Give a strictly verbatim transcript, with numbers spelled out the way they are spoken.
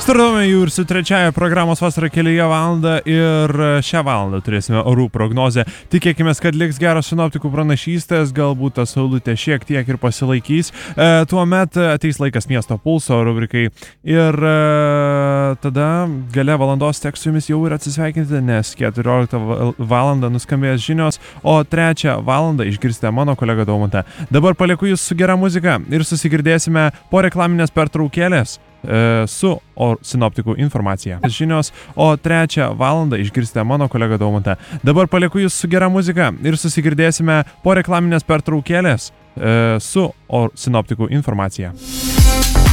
Startuojame jau ir su trečiaja programos vasara kelyje valandą ir šią valandą turėsime orų prognozę. Tikėkime, kad liks geros sinoptikų pranašystės, galbūt ta saulutė šiek tiek ir pasilaikys. E, tuomet ateis laikas miesto pulso rubrikai ir e, tada gale valandos teks su jumis jau ir atsisveikinti, nes keturioliktą valandą nuskambės žinios, o trečią valandą išgirsite mano kolegą Daumantą. Dabar palieku jūs su gera muzika ir susigirdėsime po reklaminės pertraukėlės su or sinoptikų informacija. Žinios, o trečią valandą išgirsite mano kolegą Daumantą. Dabar palieku jūs su gera muzika ir susigirdėsime po reklaminės pertraukėlės su or sinoptikų informacija.